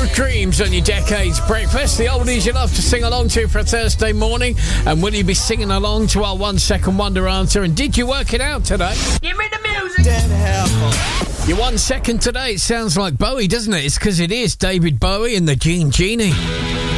Dreams on your Decades Breakfast. The oldies you love to sing along to for a Thursday morning. And will you be singing along to our 1 second wonder answer? And did you work it out today? Give me the music. Dead helpful. Your 1 second today, it sounds like Bowie, doesn't it? It's because it is David Bowie and the Gene Genie.